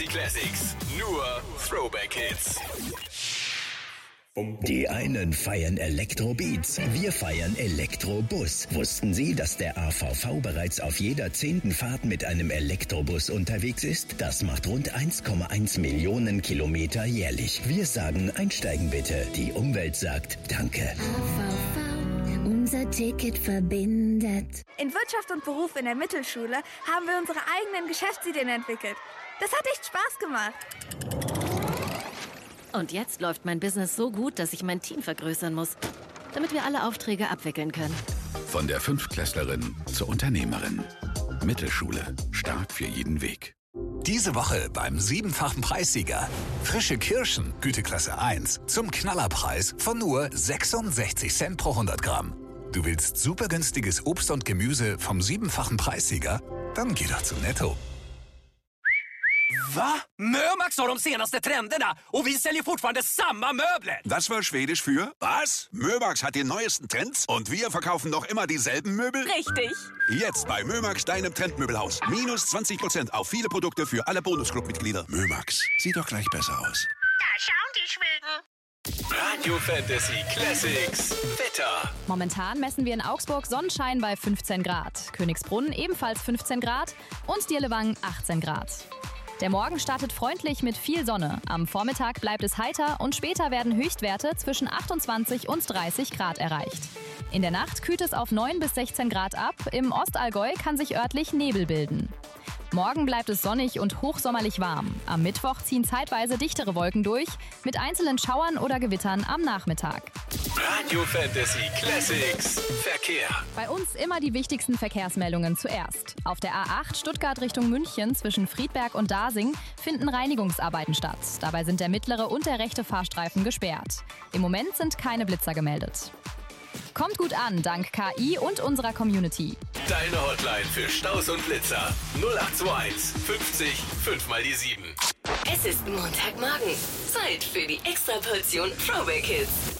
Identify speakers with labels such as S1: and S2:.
S1: Classics. Nur Throwback Hits.
S2: Die einen feiern Elektrobeats, wir feiern Elektrobus. Wussten Sie, dass der AVV bereits auf jeder 10. Fahrt mit einem Elektrobus unterwegs ist? Das macht rund 1,1 Millionen Kilometer jährlich. Wir sagen, einsteigen bitte. Die Umwelt sagt Danke.
S3: AVV, unser Ticket verbindet.
S4: In Wirtschaft und Beruf in der Mittelschule haben wir unsere eigenen Geschäftsideen entwickelt. Das hat echt Spaß gemacht.
S5: Und jetzt läuft mein Business so gut, dass ich mein Team vergrößern muss, damit wir alle Aufträge abwickeln können.
S6: Von der Fünftklässlerin zur Unternehmerin. Mittelschule. Stark für jeden Weg.
S7: Diese Woche beim 7-fachen Preissieger. Frische Kirschen, Güteklasse 1, zum Knallerpreis von nur 66 Cent pro 100 Gramm. Du willst super günstiges Obst und Gemüse vom 7-fachen Preissieger? Dann geh doch zu Netto.
S8: Va? Mömax har de senaste trenderna och vi säljer fortfarande samma möbler.
S9: Das war schwedisch für was? Mömax hat die neuesten Trends und wir verkaufen noch immer dieselben Möbel?
S10: Richtig.
S9: Jetzt bei Mömax, deinem Trendmöbelhaus. Minus 20% auf viele Produkte für alle Bonusclub-Mitglieder. Mömax, sieht doch gleich besser aus.
S10: Da schauen die Schweden.
S1: Radio Fantasy Classics. Wetter.
S11: Momentan messen wir in Augsburg Sonnenschein bei 15 Grad. Königsbrunn ebenfalls 15 Grad und Dirlewang 18 Grad. Der Morgen startet freundlich mit viel Sonne. Am Vormittag bleibt es heiter und später werden Höchstwerte zwischen 28 und 30 Grad erreicht. In der Nacht kühlt es auf 9 bis 16 Grad ab. Im Ostallgäu kann sich örtlich Nebel bilden. Morgen bleibt es sonnig und hochsommerlich warm. Am Mittwoch ziehen zeitweise dichtere Wolken durch, mit einzelnen Schauern oder Gewittern am Nachmittag.
S1: Radio Fantasy Classics. Verkehr.
S11: Bei uns immer die wichtigsten Verkehrsmeldungen zuerst. Auf der A8 Stuttgart Richtung München zwischen Friedberg und Dasing finden Reinigungsarbeiten statt. Dabei sind der mittlere und der rechte Fahrstreifen gesperrt. Im Moment sind keine Blitzer gemeldet. Kommt gut an, dank KI und unserer Community.
S1: Deine Hotline für Staus und Blitzer. 0821 50 5 mal die 7.
S5: Es ist Montagmorgen. Zeit für die Extraportion Throwback Hits.